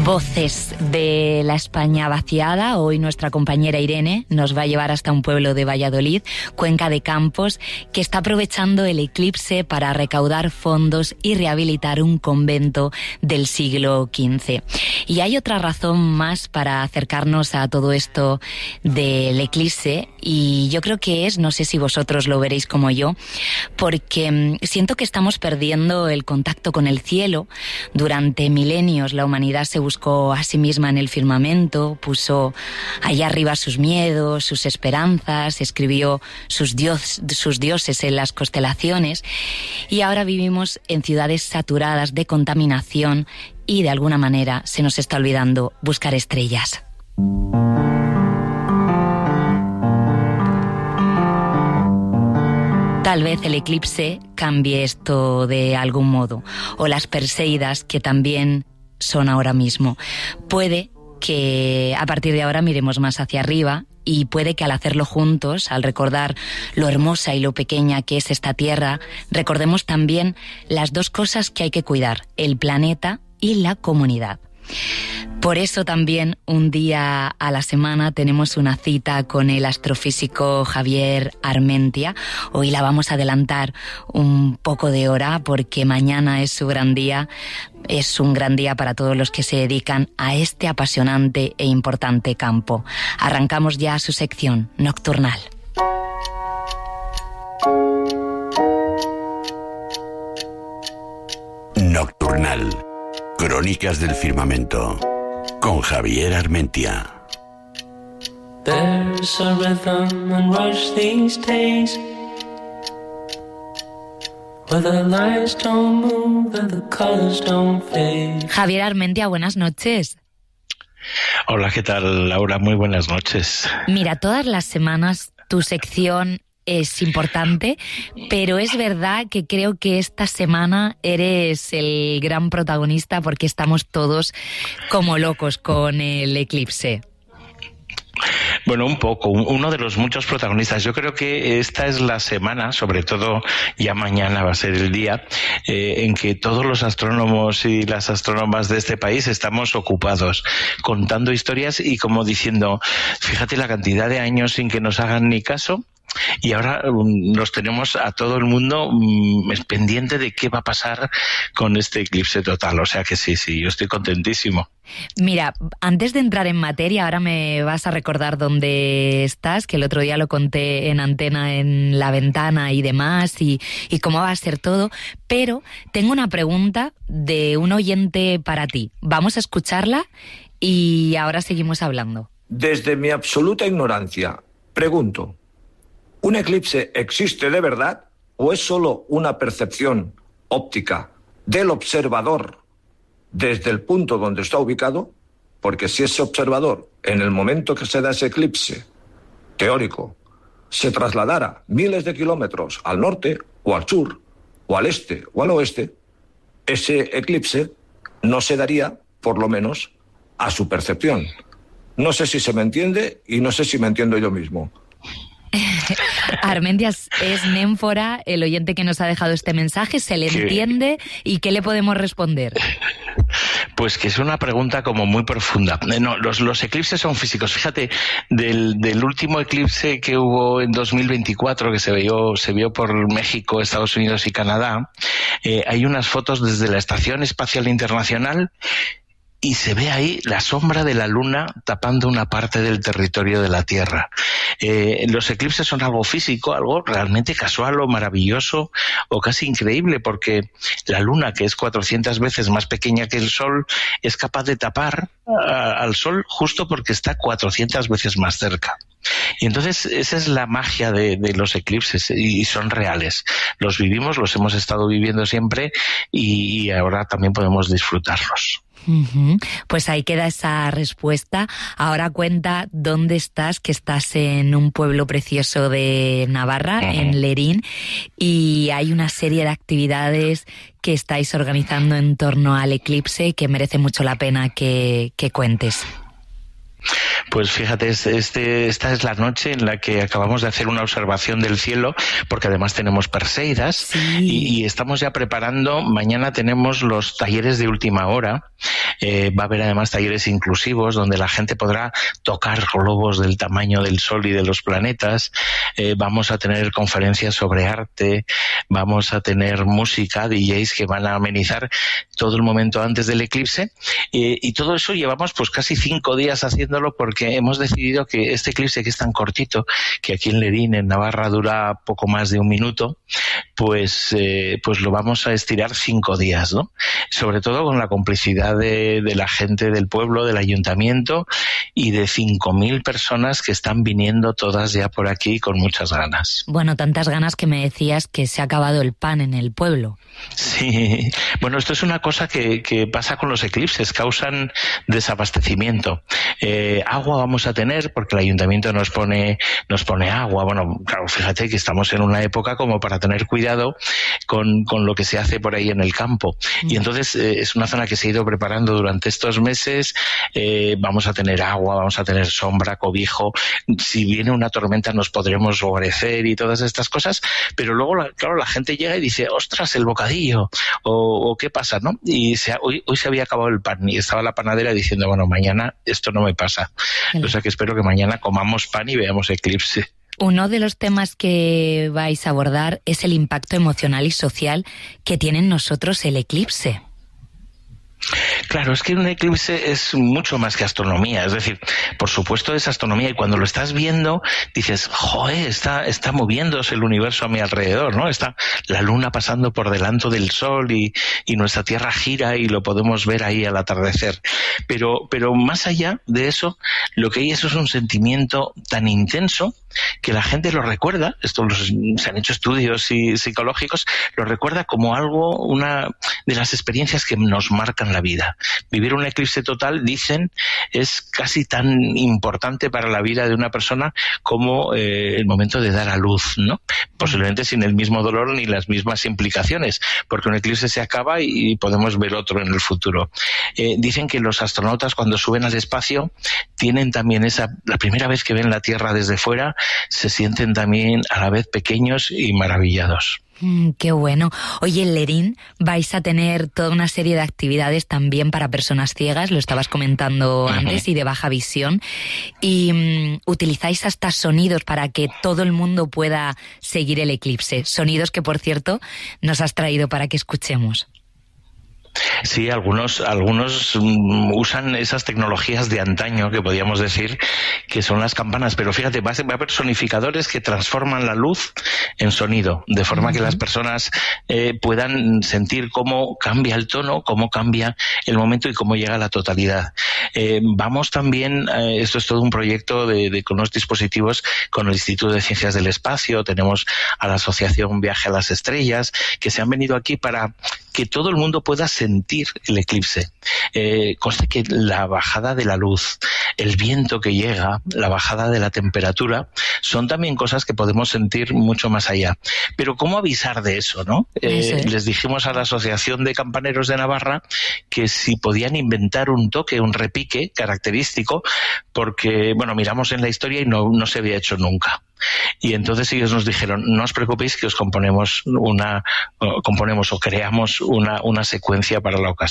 Voces de la España vaciada. Hoy nuestra compañera Irene nos va a llevar hasta un pueblo de Valladolid, Cuenca de Campos, que está aprovechando el eclipse para recaudar fondos y rehabilitar un convento del siglo XV. Y hay otra razón más para acercarnos a todo esto del eclipse, y yo creo que es, no sé si vosotros lo veréis como yo, porque siento que estamos perdiendo el contacto con el cielo. Durante milenios la humanidad se buscó a sí misma en el firmamento, puso allá arriba sus miedos, sus esperanzas, escribió sus dioses en las constelaciones, y ahora vivimos en ciudades saturadas de contaminación y de alguna manera se nos está olvidando buscar estrellas. Tal vez el eclipse cambie esto de algún modo, o las Perseidas, que también son ahora mismo. Puede que a partir de ahora miremos más hacia arriba, y puede que al hacerlo juntos, al recordar lo hermosa y lo pequeña que es esta tierra, recordemos también las dos cosas que hay que cuidar: el planeta y la comunidad. Por eso también un día a la semana tenemos una cita con el astrofísico Javier Armentia. Hoy la vamos a adelantar un poco de hora porque mañana es su gran día. Es un gran día para todos los que se dedican a este apasionante e importante campo. Arrancamos ya su sección nocturnal. Nocturnal. Crónicas del firmamento. Con Javier Armentia. There's a rhythm and rush these days where the lights don't move and the colors don't fade. Javier Armentia, buenas noches. Hola, ¿qué tal, Laura? Muy buenas noches. Mira, todas las semanas tu sección es importante, pero es verdad que creo que esta semana eres el gran protagonista porque estamos todos como locos con el eclipse. Bueno, un poco, uno de los muchos protagonistas. Yo creo que esta es la semana, sobre todo ya mañana va a ser el día, en que todos los astrónomos y las astrónomas de este país estamos ocupados contando historias y como diciendo, fíjate la cantidad de años sin que nos hagan ni caso. Y ahora nos tenemos a todo el mundo pendiente de qué va a pasar con este eclipse total. O sea que sí, yo estoy contentísimo. Mira, antes de entrar en materia, ahora me vas a recordar dónde estás, que el otro día lo conté en antena, en La Ventana y demás, y cómo va a ser todo. Pero tengo una pregunta de un oyente para ti. Vamos a escucharla y ahora seguimos hablando. Desde mi absoluta ignorancia, pregunto: ¿un eclipse existe de verdad o es solo una percepción óptica del observador desde el punto donde está ubicado? Porque si ese observador, en el momento que se da ese eclipse teórico, se trasladara miles de kilómetros al norte o al sur, o al este o al oeste, ese eclipse no se daría, por lo menos, a su percepción. No sé si se me entiende y no sé si me entiendo yo mismo. Armentia es Nénfora, el oyente que nos ha dejado este mensaje. ¿Se le entiende? ¿Y qué le podemos responder? Pues que es una pregunta como muy profunda. No, los eclipses son físicos. Fíjate, del último eclipse que hubo en 2024, que se vio por México, Estados Unidos y Canadá, hay unas fotos desde la Estación Espacial Internacional y se ve ahí la sombra de la Luna tapando una parte del territorio de la Tierra. Los eclipses son algo físico, algo realmente casual o maravilloso o casi increíble, porque la Luna, que es 400 veces más pequeña que el Sol, es capaz de tapar al Sol justo porque está 400 veces más cerca. Y entonces esa es la magia de los eclipses, y son reales. Los vivimos, los hemos estado viviendo siempre y ahora también podemos disfrutarlos. Pues ahí queda esa respuesta. Ahora cuenta dónde estás, que estás en un pueblo precioso de Navarra, en Lerín, y hay una serie de actividades que estáis organizando en torno al eclipse que merece mucho la pena que cuentes. Pues fíjate, esta es la noche en la que acabamos de hacer una observación del cielo, porque además tenemos Perseidas, Sí. y estamos ya preparando. Mañana tenemos los talleres de última hora. Va a haber además talleres inclusivos donde la gente podrá tocar globos del tamaño del Sol y de los planetas. Vamos a tener conferencias sobre arte, vamos a tener música, DJs que van a amenizar todo el momento antes del eclipse, y todo eso llevamos pues casi 5 días haciéndolo, porque hemos decidido que este eclipse, que es tan cortito, que aquí en Lerín, en Navarra, dura poco más de 1 minuto, pues lo vamos a estirar 5 días, ¿no? Sobre todo con la complicidad de la gente del pueblo, del ayuntamiento, y de 5.000 personas que están viniendo todas ya por aquí con muchas ganas. Bueno, tantas ganas que me decías que se ha acabado el pan en el pueblo. Sí, bueno, esto es una cosa que pasa con los eclipses, causan desabastecimiento. Agua vamos a tener porque el ayuntamiento nos pone agua. Bueno, claro, fíjate que estamos en una época como para tener cuidado con lo que se hace por ahí en el campo. Y entonces es una zona que se ha ido preparando durante estos meses. Vamos a tener agua, vamos a tener sombra, cobijo. Si viene una tormenta nos podremos guarecer y todas estas cosas, pero luego, claro, la gente llega y dice, ostras, el bocadillo, o qué pasa, ¿no? Y hoy se había acabado el pan y estaba la panadera diciendo, bueno, mañana esto no me pasa. O sea que espero que mañana comamos pan y veamos eclipse. Uno de los temas que vais a abordar es el impacto emocional y social que tiene en nosotros el eclipse. Claro, es que un eclipse es mucho más que astronomía. Es decir, por supuesto es astronomía, y cuando lo estás viendo dices, joder, está moviéndose el universo a mi alrededor, ¿no? Está la luna pasando por delante del sol y nuestra Tierra gira y lo podemos ver ahí al atardecer. Pero más allá de eso, lo que hay es un sentimiento tan intenso que la gente lo recuerda. Se han hecho estudios psicológicos, lo recuerda como una de las experiencias que nos marcan la vida. Vivir un eclipse total, dicen, es casi tan importante para la vida de una persona como el momento de dar a luz, ¿no? Posiblemente sin el mismo dolor ni las mismas implicaciones, porque un eclipse se acaba y podemos ver otro en el futuro. Dicen que los astronautas, cuando suben al espacio, tienen también la primera vez que ven la Tierra desde fuera, se sienten también a la vez pequeños y maravillados. Qué bueno. Oye, en Lerín vais a tener toda una serie de actividades también para personas ciegas, lo estabas comentando antes, y de baja visión. Y utilizáis hasta sonidos para que todo el mundo pueda seguir el eclipse. Sonidos que, por cierto, nos has traído para que escuchemos. Sí, algunos usan esas tecnologías de antaño, que podríamos decir que son las campanas, pero fíjate, va a haber sonificadores que transforman la luz en sonido, de forma que las personas puedan sentir cómo cambia el tono, cómo cambia el momento y cómo llega a la totalidad. Vamos también, esto es todo un proyecto con unos dispositivos con el Instituto de Ciencias del Espacio, tenemos a la Asociación Viaje a las Estrellas, que se han venido aquí para que todo el mundo pueda sentir el eclipse. Conste que la bajada de la luz, el viento que llega, la bajada de la temperatura, son también cosas que podemos sentir mucho más allá. Pero ¿cómo avisar de eso, no? Les dijimos a la Asociación de Campaneros de Navarra que si podían inventar un toque, un repique característico, porque, bueno, miramos en la historia y no se había hecho nunca. Y entonces ellos nos dijeron, no os preocupéis que os componemos o creamos una secuencia para la ocasión.